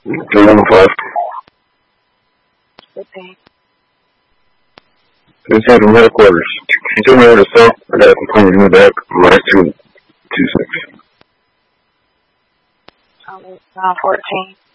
11-5. Okay. This is from headquarters. Can you tell me where to sell? I got a complaint in the back. Minus 226. 14.